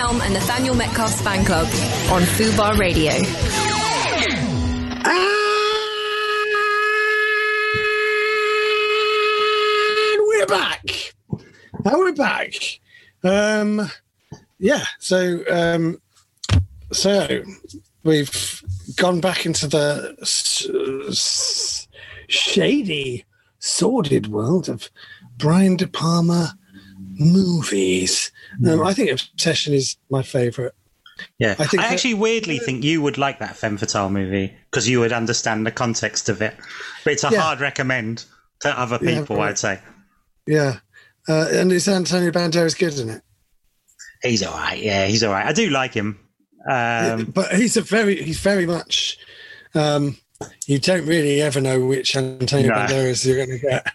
Helm and Nathaniel Metcalf's fan club on Fubar Radio. And we're back. And we're back. So we've gone back into the shady, sordid world of Brian De Palma movies. I think Obsession is my favourite. Yeah, I actually weirdly think you would like that Femme Fatale movie because you would understand the context of it. But it's a hard recommend to other people, I'd say. Yeah. And is Antonio Banderas good in it? He's all right. Yeah, he's all right. I do like him. But he's very much... you don't really ever know which Antonio Banderas you're going to get.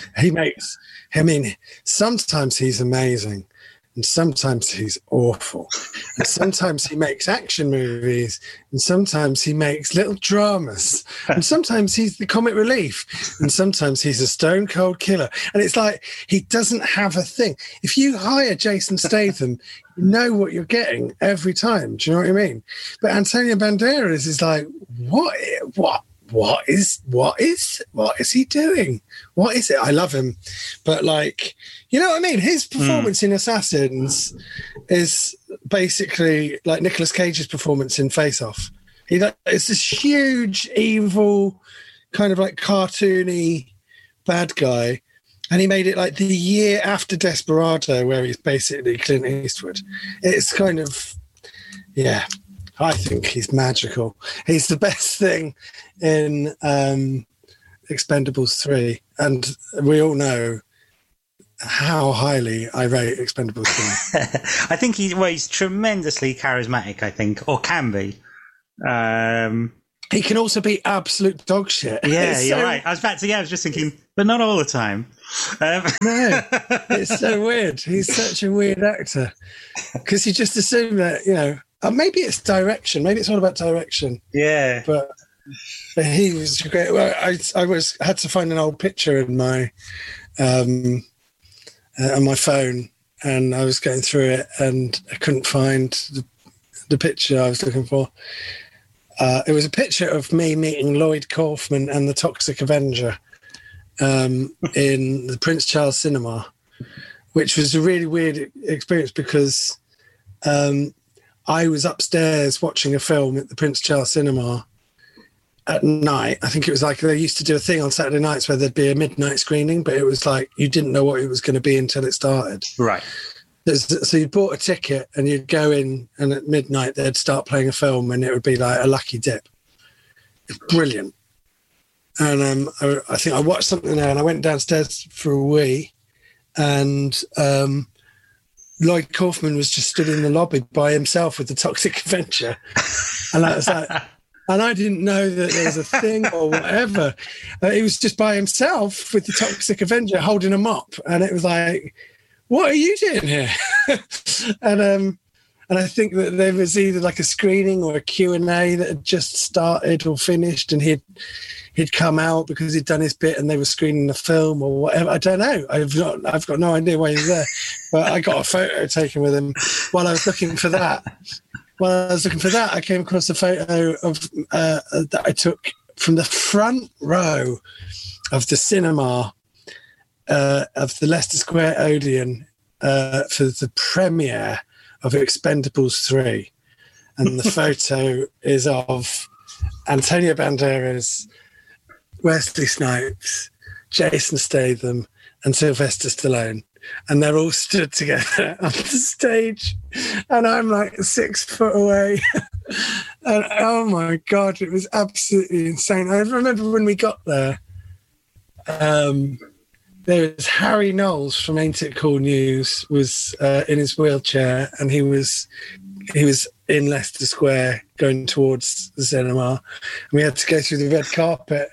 Sometimes he's amazing and sometimes he's awful. And sometimes he makes action movies and sometimes he makes little dramas. And sometimes he's the comic relief and sometimes he's a stone cold killer. And it's like he doesn't have a thing. If you hire Jason Statham, you know what you're getting every time. Do you know what I mean? But Antonio Banderas is like, what is he doing? What is it? I love him. But like, you know what I mean? His performance in Assassins is basically like Nicolas Cage's performance in Face Off. It's this huge, evil, kind of like cartoony bad guy. And he made it like the year after Desperado, where he's basically Clint Eastwood. It's kind of, I think he's magical. He's the best thing in Expendables 3. And we all know how highly I rate Expendables 3. I think he's tremendously charismatic, I think, or can be. He can also be absolute dog shit. Yeah, you're right. I was just thinking, but not all the time. No, it's so weird. He's such a weird actor. Because you just assume that, maybe it's direction. Maybe it's all about direction. Yeah. But he was great. Well, I had to find an old picture in my on my phone, and I was going through it, and I couldn't find the picture I was looking for. It was a picture of me meeting Lloyd Kaufman and the Toxic Avenger in the Prince Charles Cinema, which was a really weird experience because I was upstairs watching a film at the Prince Charles Cinema at night. I think it was like they used to do a thing on Saturday nights where there'd be a midnight screening, but it was like you didn't know what it was going to be until it started. Right. So you bought a ticket and you'd go in, and at midnight they'd start playing a film, and it would be like a lucky dip. It's brilliant. And I think I watched something there, and I went downstairs for a wee, and Lloyd Kaufman was just stood in the lobby by himself with the Toxic Avenger, and I was like, and I didn't know that there was a thing or whatever. He was just by himself with the Toxic Avenger holding a mop, and it was like, what are you doing here? And I think that there was either like a screening or a Q&A that had just started or finished, and he'd come out because he'd done his bit and they were screening the film or whatever. I don't know. I've got no idea why he was there. But I got a photo taken with him while I was looking for that. While I was looking for that, I came across a photo of that I took from the front row of the cinema of the Leicester Square Odeon for the premiere of Expendables 3. And the photo is of Antonio Banderas, Wesley Snipes, Jason Statham, and Sylvester Stallone. And they're all stood together on the stage. And I'm like 6 foot away. And oh my God, it was absolutely insane. I remember when we got there, there was Harry Knowles from Ain't It Cool News was in his wheelchair, and he was in Leicester Square going towards the cinema, and we had to go through the red carpet,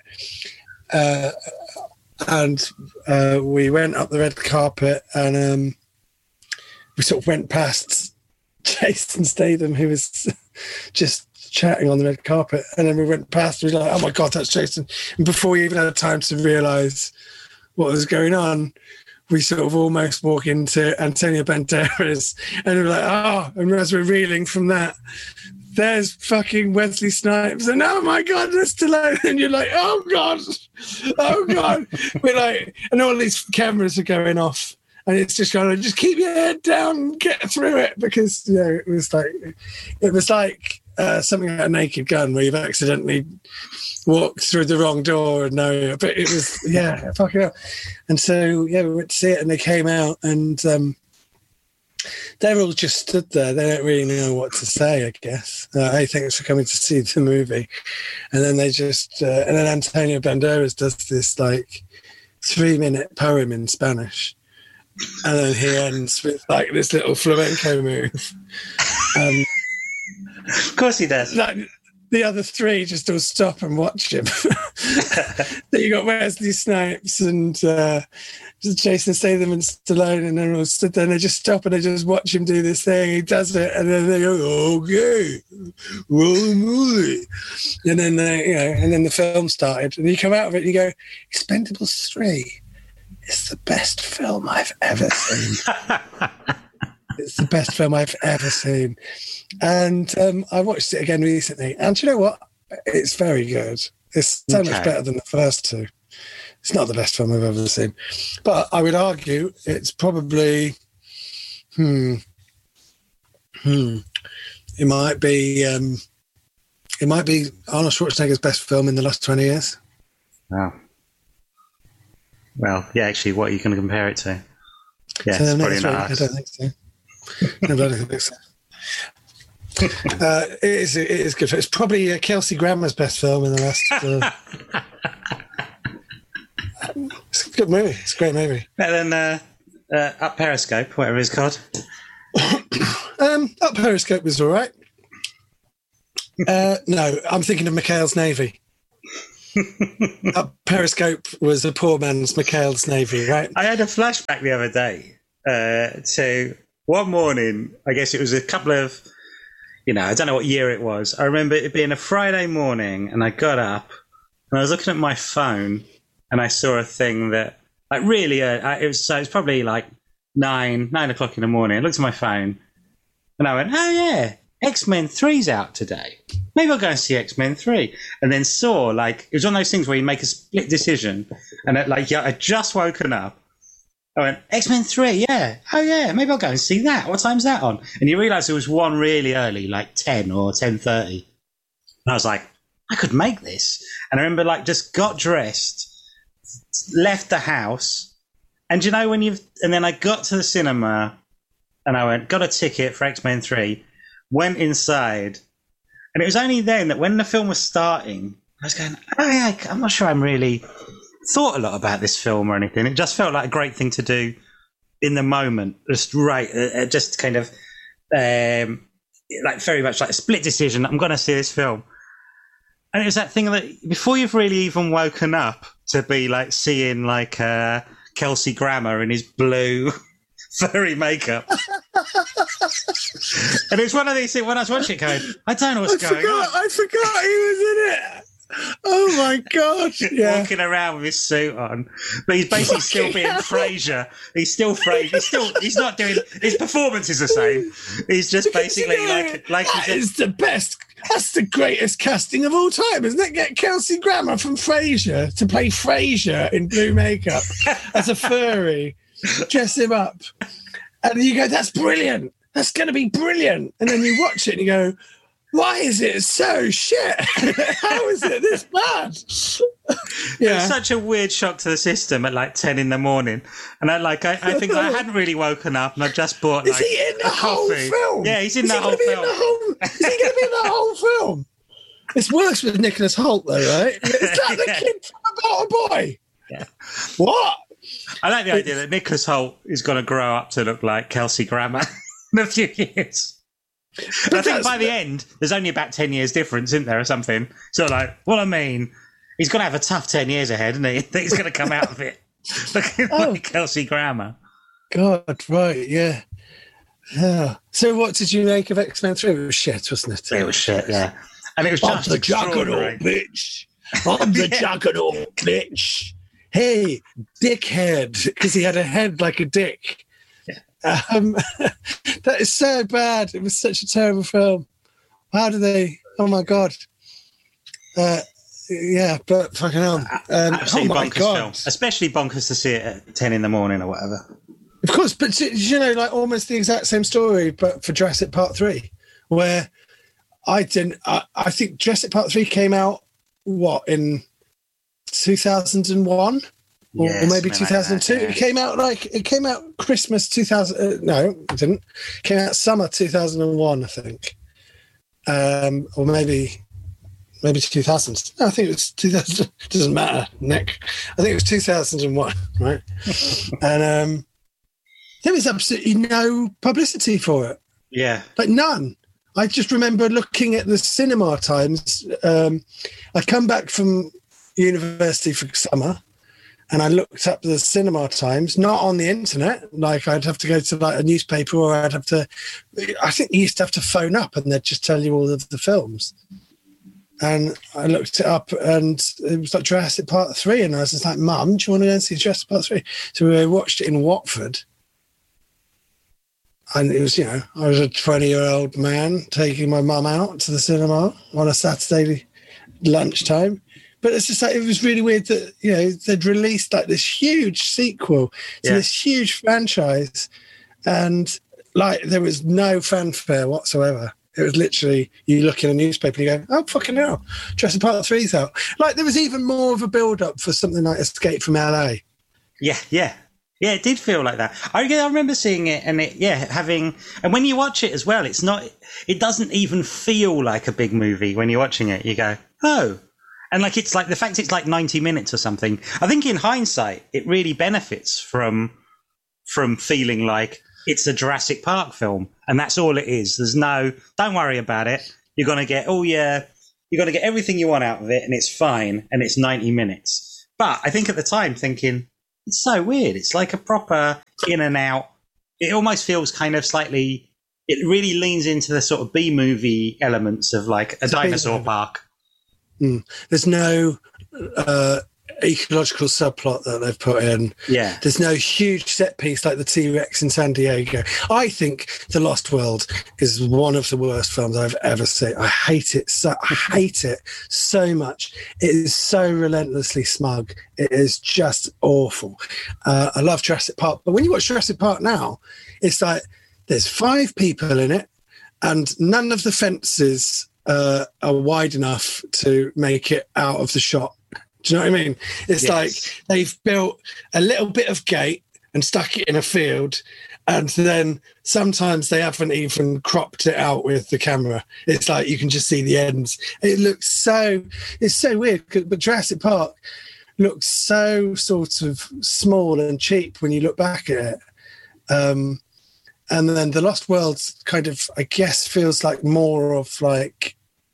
and we went up the red carpet, and we sort of went past Jason Statham, who was just chatting on the red carpet, and then we went past, and we were like, oh my God, that's Jason. And before we even had time to realise what was going on, we sort of almost walk into Antonio Banderas, and we're like, oh, and as we're reeling from that, there's fucking Wesley Snipes, and oh my God, there's Stallone, and you're like, oh God. We're like, and all these cameras are going off, and it's just kind of just keep your head down, and get through it, because it was like something like a Naked Gun, where you've accidentally walked through the wrong door, and but it was fucking hell. And so we went to see it, and they came out, and they're all just stood there. They don't really know what to say, I guess. Hey, thanks for coming to see the movie. And then they just, and then Antonio Banderas does this like 3-minute poem in Spanish. And then he ends with like this little flamenco move. Of course he does. Like, the other three just all stop and watch him. Then you got Wesley Snipes and Jason Statham and Stallone, and then all stood there and they just stop and they just watch him do this thing. He does it, and then they go, okay, roll the movie. And then and then the film started, and you come out of it and you go, Expendables 3 is the best film I've ever seen. It's the best film I've ever seen. And I watched it again recently. And do you know what? It's very good. It's so much better than the first two. It's not the best film I've ever seen. But I would argue it's probably, it might be Arnold Schwarzenegger's best film in the last 20 years. Wow. Well, yeah, actually, what are you going to compare it to? Yeah, so it's probably not I don't think so. No, I don't think so. It is good. It's probably Kelsey Grammer's best film in the last. It's a good movie. It's a great movie. Better than Up Periscope, whatever it's called. Up Periscope was all right. No, I'm thinking of McHale's Navy. Up Periscope was a poor man's McHale's Navy, right? I had a flashback the other day to one morning. I guess it was a couple of, I don't know what year it was. I remember it being a Friday morning, and I got up and I was looking at my phone, and I saw a thing that, like, really, it was probably like 9 o'clock in the morning. I looked at my phone, and I went, "Oh yeah, X-Men 3's out today. Maybe I'll go and see X-Men 3." And then saw, like, it was one of those things where you make a split decision, and I'd just woken up. I went, X-Men 3, yeah. Oh, yeah, maybe I'll go and see that. What time's that on? And you realise there was one really early, like 10 or 10:30. And I was like, I could make this. And I remember, like, just got dressed, left the house. And you know, and then I got to the cinema, and I went, got a ticket for X-Men 3, went inside. And it was only then that when the film was starting, I was going, oh, yeah, I'm not sure I'm really thought a lot about this film or anything. It just felt like a great thing to do in the moment. Just just kind of like very much like a split decision. I'm going to see this film. And it was that thing that before you've really even woken up to be like seeing like Kelsey Grammer in his blue furry makeup. And it's one of these things when I was watching it going, I don't know what's going on. I forgot he was in it. Oh my God! Yeah. Walking around with his suit on, but he's basically still being Frasier. He's still Frasier. He's not doing his performance is the same. He's just basically like that is the best. That's the greatest casting of all time, isn't it? Get Kelsey Grammer from Frasier to play Frasier in blue makeup as a furry, dress him up, and you go, "That's brilliant. That's going to be brilliant." And then you watch it and you go, why is it so shit? How is it this bad? Yeah. It's such a weird shock to the system at like 10 in the morning. And I think I hadn't really woken up, and I just bought like, is he in the whole film? Yeah, he's in the whole film. Is he going to be in the whole film? It's worse with Nicholas Hoult though, right? It's like the kid from About a Boy. Yeah. What? I like the idea that Nicholas Hoult is going to grow up to look like Kelsey Grammer in a few years. But I think by the end, there's only about 10 years difference, isn't there, or something? So, like, what I mean, he's going to have a tough 10 years ahead, isn't he? He's going to come out of it looking like Kelsey Grammer. God, right, yeah. So what did you make of X-Men 3? It was shit, wasn't it? It was shit, yeah. And it was just the juggernaut, bitch. I'm the juggernaut, bitch. hey, dickhead, because he had a head like a dick. That is so bad. It was such a terrible film. How do they? Oh my god. Yeah, but fucking hell. Absolutely oh my bonkers god. film. Especially bonkers to see it at 10 in the morning or whatever. Of course, but you know, like almost the exact same story, but for Jurassic Park 3, where I think Jurassic Park 3 came out, in 2001? Or maybe 2002. Like that, yeah. It came out Christmas 2000. No, it didn't. It came out summer 2001, I think. Or maybe 2000. No, I think it was 2000. It doesn't matter, Nick. I think it was 2001, right? And there was absolutely no publicity for it. Yeah. Like none. I just remember looking at the Cinema Times. I'd come back from university for summer, and I looked up the Cinema Times, not on the internet. Like I'd have to go to like a newspaper, or I think you used to have to phone up and they'd just tell you all of the films. And I looked it up and it was like Jurassic Park 3. And I was just like, Mum, do you want to go and see Jurassic Park 3? So we watched it in Watford. And it was, I was a 20-year-old man taking my mum out to the cinema on a Saturday lunchtime. But it's just like, it was really weird that, they'd released like this huge sequel to this huge franchise. And like, there was no fanfare whatsoever. It was literally, you look in a newspaper and you go, oh, fucking hell, Jurassic Park 3's out. Like, there was even more of a build-up for something like Escape from LA. Yeah. Yeah, it did feel like that. I remember seeing it and and when you watch it as well, it doesn't even feel like a big movie when you're watching it. You go, oh. And like, it's like the fact it's like 90 minutes or something. I think in hindsight, it really benefits from feeling like it's a Jurassic Park film. And that's all it is. Don't worry about it. You're going to get, you're going to get everything you want out of it and it's fine. And it's 90 minutes. But I think at the time thinking, it's so weird. It's like a proper in and out. It almost feels kind of slightly, it really leans into the sort of B-movie elements of like a dinosaur park. There's no ecological subplot that they've put in. Yeah. There's no huge set piece like the T-Rex in San Diego. I think The Lost World is one of the worst films I've ever seen. I hate it so much. It is so relentlessly smug. It is just awful. I love Jurassic Park, but when you watch Jurassic Park now, it's like there's 5 people in it and none of the fences are wide enough to make it out of the shot. Do you know what I mean? It's like they've built a little bit of gate and stuck it in a field, and then sometimes they haven't even cropped it out with the camera. It's like you can just see the ends. It's so weird. But Jurassic Park looks so sort of small and cheap when you look back at it. And then The Lost World kind of, I guess, feels like more of like,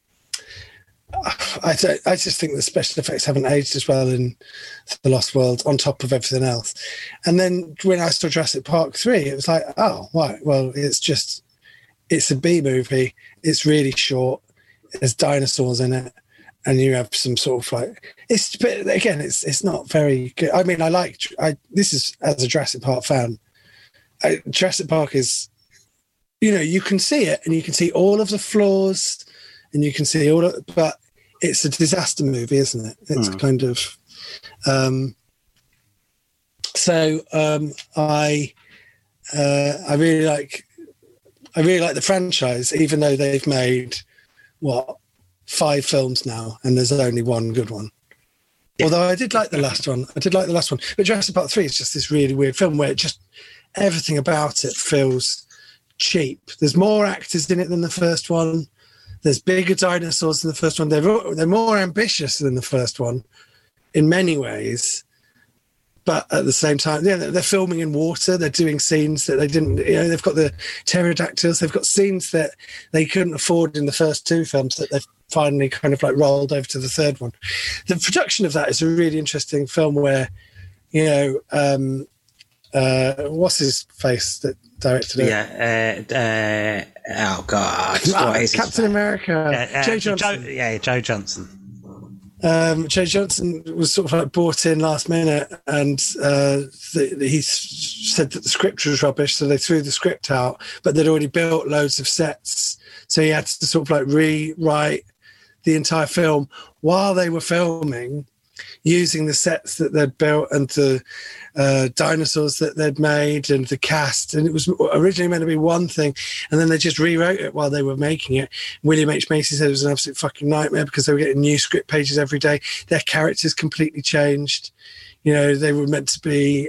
I just think the special effects haven't aged as well in The Lost World on top of everything else. And then when I saw Jurassic Park 3, it was like, oh, right, well, it's a B movie. It's really short. There's dinosaurs in it. And you have some sort of like, but again, it's not very good. I mean, this is as a Jurassic Park fan, Jurassic Park is, you can see it and you can see all of the flaws and you can see but it's a disaster movie, isn't it? It's kind of, I really like the franchise, even though they've made 5 films now and there's only one good one. Yeah. Although I did like the last one. But Jurassic Park 3 is just this really weird film where everything about it feels cheap. There's more actors in it than the first one. There's bigger dinosaurs than the first one. They're more ambitious than the first one in many ways. But at the same time, they're filming in water. They're doing scenes that they didn't, they've got the pterodactyls. They've got scenes that they couldn't afford in the first 2 films that they've finally kind of like rolled over to the third one. The production of that is a really interesting film where, what's his face that directed it? Yeah. Oh God! What is Captain America. Joe Johnson. Joe Johnson. Joe Johnson was sort of like brought in last minute, and he said that the script was rubbish, so they threw the script out, but they'd already built loads of sets, so he had to sort of like rewrite the entire film while they were filming, using the sets that they'd built and the dinosaurs that they'd made and the cast. And it was originally meant to be one thing, and then they just rewrote it while they were making it. William H. Macy said it was an absolute fucking nightmare because they were getting new script pages every day. Their characters completely changed. You know, they were meant to be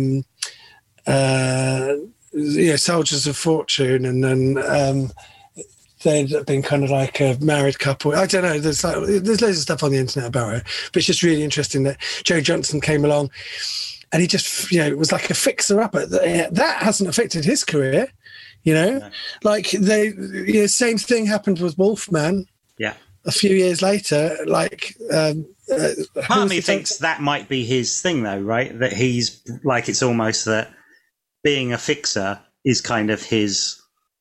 soldiers of fortune, and then they'd been kind of like a married couple. I don't know. There's loads of stuff on the internet about it, but it's just really interesting that Joe Johnson came along, and he just, was like a fixer-upper. That hasn't affected his career, No. Like same thing happened with Wolfman. Yeah. A few years later, like. Part of me thinks that might be his thing, though, right? That he's like, it's almost that being a fixer is kind of his.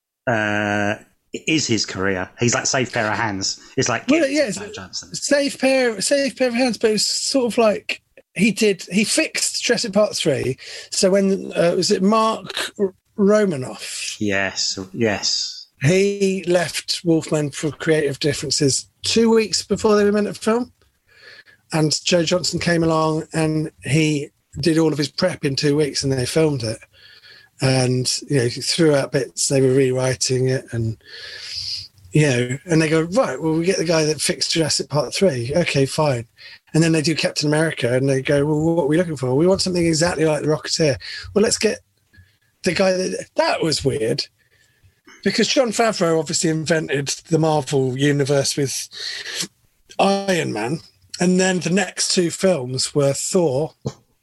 Is his career. He's like safe pair of hands. It's like Johnson. Safe pair of hands, but it's sort of like he fixed Jurassic Park 3. So when was it Mark Romanoff? Yes. He left Wolfman for creative differences 2 weeks before they were meant to film. And Joe Johnson came along and he did all of his prep in 2 weeks, and they filmed it. And throughout bits they were rewriting it, and and they go, right, well, we get the guy that fixed Jurassic Park 3. Okay, fine. And then they do Captain America, and they go, well, what are we looking for? We want something exactly like the Rocketeer. Well, let's get the guy that was weird, because Jon Favreau obviously invented the Marvel universe with Iron Man, and then the next two films were Thor,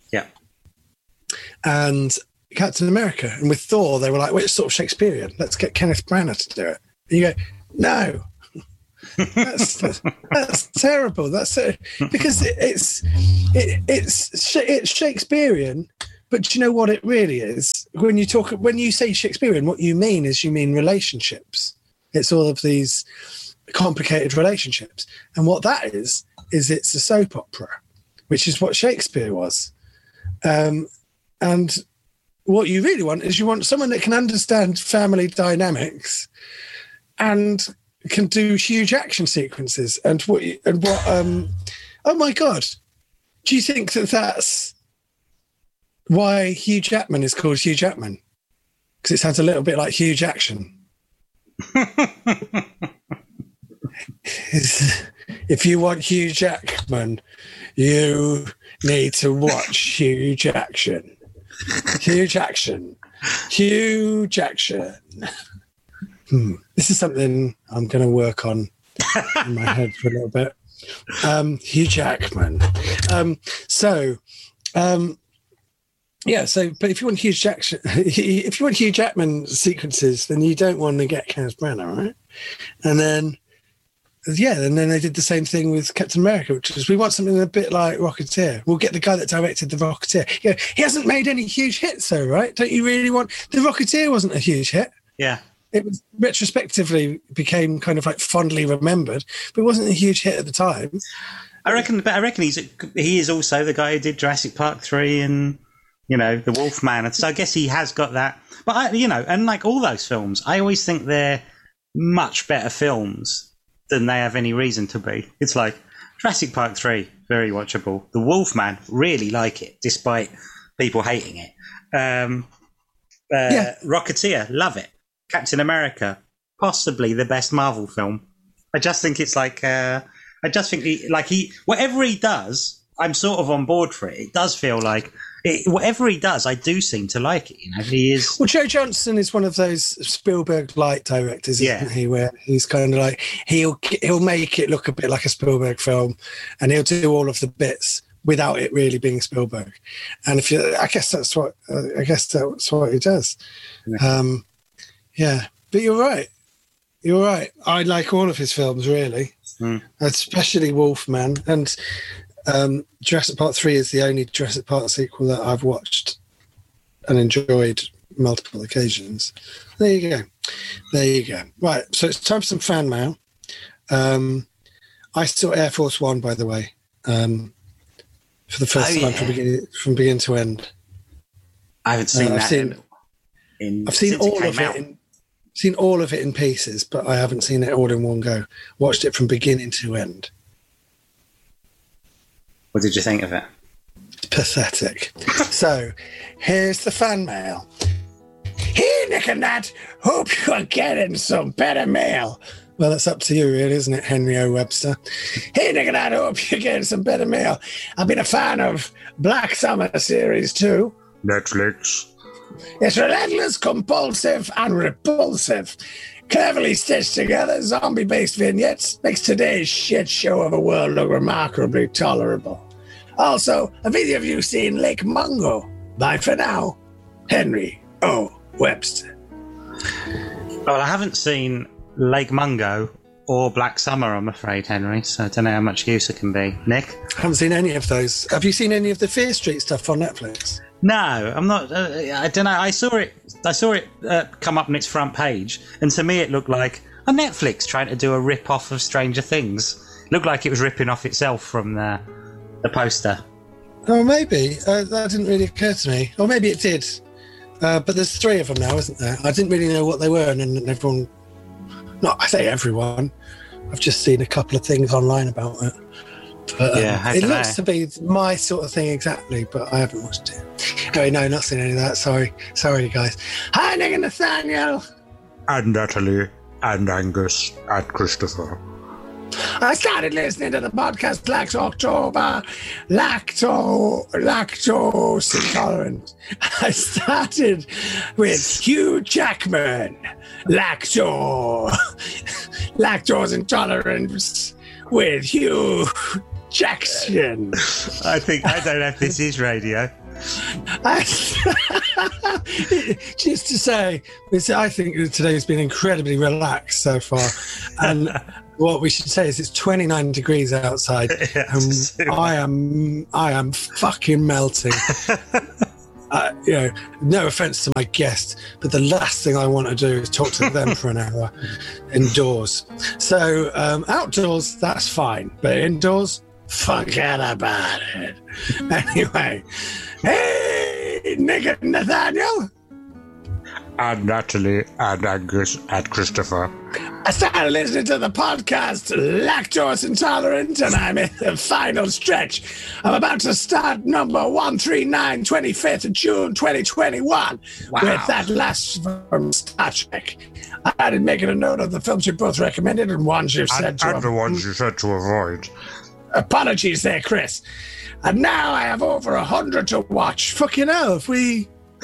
and Captain America. And with Thor, they were like, well, it's sort of Shakespearean. Let's get Kenneth Branagh to do it. And you go, no, that's terrible. That's because it's Shakespearean. But do you know what it really is? When you say Shakespearean, what you mean is relationships. It's all of these complicated relationships. And what that is it's a soap opera, which is what Shakespeare was. And what you really want is someone that can understand family dynamics and can do huge action sequences. Oh my God, do you think that that's why Hugh Jackman is called Hugh Jackman? Because it sounds a little bit like huge action. If you want Hugh Jackman, you need to watch Huge Action. Huge action. This is something I'm going to work on in my head for a little bit. Hugh Jackman. But if you want Hugh Jackman sequences, then you don't want to get Kenneth Branagh, right? And then they did the same thing with Captain America, which is, we want something a bit like Rocketeer. We'll get the guy that directed The Rocketeer. He hasn't made any huge hits, though, right? Don't you really want... The Rocketeer wasn't a huge hit. Yeah. It was retrospectively became kind of like fondly remembered, but it wasn't a huge hit at the time. I reckon he is also the guy who did Jurassic Park 3 and, The Wolfman. So I guess he has got that. But, and like all those films, I always think they're much better films than they have any reason to be. It's like Jurassic Park 3, very watchable. The Wolfman, really like it, despite people hating it. Rocketeer, love it. Captain America, possibly the best Marvel film. I just think it's like, whatever he does, I'm sort of on board for it. It does feel like, whatever he does, I do seem to like it. He is. Well, Joe Johnson is one of those Spielberg-like directors, isn't he? Where he's kind of like he'll make it look a bit like a Spielberg film, and he'll do all of the bits without it really being Spielberg. And I guess that's what he does. But you're right. I like all of his films, really, especially Wolfman and. Jurassic Park 3 is the only Jurassic Park sequel that I've watched and enjoyed multiple occasions. There you go. Right, so it's time for some fan mail. I saw Air Force One, by the way, for the first time from beginning to end. I haven't seen that. I've seen all of it. Seen all of it in pieces, but I haven't seen it all in one go. Watched it from beginning to end. What did you think of it? It's pathetic. So, here's the fan mail. Hey, Nick and Nat, hope you're getting some better mail. Well, that's up to you, really, isn't it, Henry O. Webster? Hey, Nick and Nat, hope you're getting some better mail. I've been a fan of Black Summer series too. Netflix. It's relentless, compulsive, and repulsive. Cleverly stitched together, zombie-based vignettes makes today's shit show of a world look remarkably tolerable. Also, have either of you seen Lake Mungo? Bye for now, Henry O. Webster. Well, I haven't seen Lake Mungo or Black Summer, I'm afraid, Henry, so I don't know how much use it can be. Nick? I haven't seen any of those. Have you seen any of the Fear Street stuff on Netflix? No, I'm not. I don't know. I saw it come up on its front page, and to me, it looked like a Netflix trying to do a rip-off of Stranger Things. It looked like it was ripping off itself from the poster. Oh, maybe. That didn't really occur to me. Or maybe it did. But there's 3 of them now, isn't there? I didn't really know what they were, and then everyone... Not, I say everyone. I've just seen a couple of things online about it. But, it looks to be my sort of thing exactly, but I haven't watched it. Anyway, no, not seen any of that. Sorry, guys. Hi, Nick and Nathaniel. And Natalie, and Angus, and Christopher. I started listening to the podcast last October. Lactose intolerant. I started with Hugh Jackman. Lactose intolerance with Hugh Jackson. I don't know if this is radio. Just to say, I think today's been incredibly relaxed so far. And what we should say is it's 29 degrees outside. Yes, and I am fucking melting. No offense to my guest, but the last thing I want to do is talk to them for an hour indoors. So outdoors, that's fine, but indoors, forget about it. Anyway, hey, Nick and Nathaniel. And Natalie, and Angus, and Christopher. I started listening to the podcast Lactose Intolerant, and I'm in the final stretch. I'm about to start number 139, 25th of June, 2021, with that last from Star Trek. I did making a note of the films you both recommended and ones you've said to and the ones you said to avoid. Apologies there, Chris. And now I have over 100 to watch. Fucking hell, if we...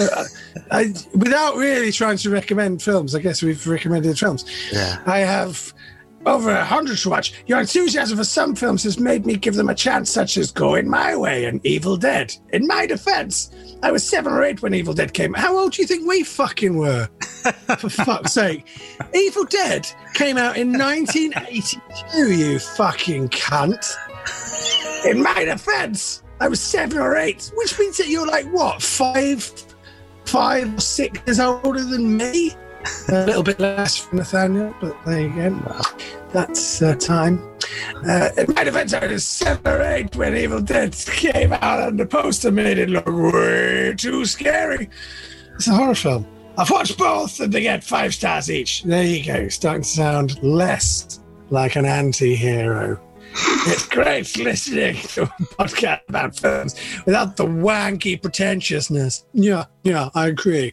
without really trying to recommend films, I guess we've recommended films. Yeah. I have over 100 to watch. Your enthusiasm for some films has made me give them a chance, such as Going My Way and Evil Dead. In my defense, I was 7 or 8 when Evil Dead came. How old do you think we fucking were? For fuck's sake. Evil Dead came out in 1982, you fucking cunt. In my defense, I was 7 or 8, which means that you're like, what, 5 or 6 years older than me? A little bit less for Nathaniel, but there you go. That's time. In my defense, I was 7 or 8 when Evil Dead came out, and the poster made it look way too scary. It's a horror film. I've watched both, and they get 5 stars each. There you go. Starting to sound less like an anti-hero. It's great listening to a podcast about films without the wanky pretentiousness. Yeah, I agree.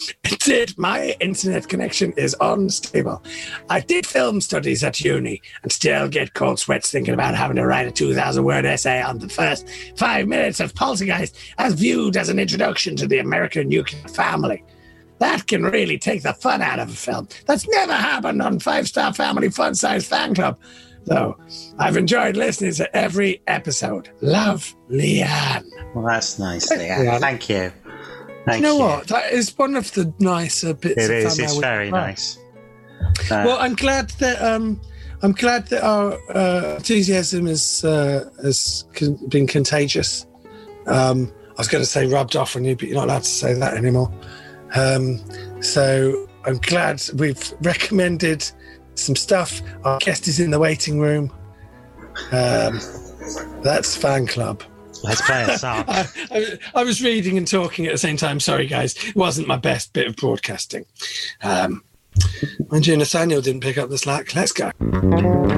My internet connection is unstable. I did film studies at uni and still get cold sweats thinking about having to write a 2,000-word essay on the first 5 minutes of Poltergeist as viewed as an introduction to the American nuclear family. That can really take the fun out of a film. That's never happened on 5-Star Family Fun Size Fan Club. So I've enjoyed listening to every episode. Love, Leanne. Well, that's nice, Leanne. Thank you. You know what? That is one of the nicer bits it of is. It's very nice. Well, I'm glad that our enthusiasm has been contagious. I was going to say rubbed off on you, but you're not allowed to say that anymore. So I'm glad we've recommended some stuff. Our guest is in the waiting room. That's Fan Club. Let's play a song. I was reading and talking at the same time. Sorry, guys. It wasn't my best bit of broadcasting. Mind you, Nathaniel didn't pick up the slack. Let's go.